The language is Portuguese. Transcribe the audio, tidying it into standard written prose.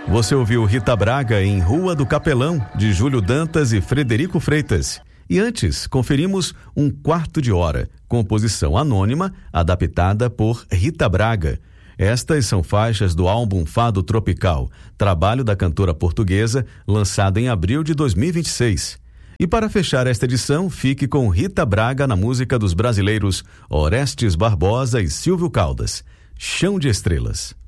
Você ouviu Rita Braga em Rua do Capelão, de Júlio Dantas e Frederico Freitas. E antes, conferimos Um Quarto de Hora, composição anônima, adaptada por Rita Braga. Estas são faixas do álbum Fado Tropical, trabalho da cantora portuguesa, lançado em abril de 2026. E para fechar esta edição, fique com Rita Braga na música dos brasileiros Orestes Barbosa e Silvio Caldas, Chão de Estrelas.